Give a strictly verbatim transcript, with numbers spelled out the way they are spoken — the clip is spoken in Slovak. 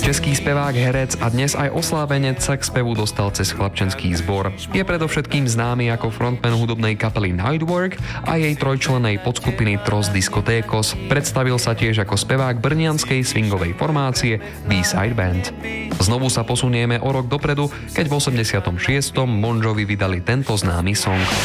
Český spevák, herec a dnes aj oslávenec sa k spevu dostal cez chlapčenský zbor. Je predovšetkým známy ako frontman hudobnej kapely Nightwork a jej trojčlennej podskupiny Tros Discotékos. Predstavil sa tiež ako spevák brnianskej swingovej formácie B-Side Band. Znovu sa posunieme o rok dopredu, keď v osemdesiatom šiestom Bon Jovi vydali tento známy song.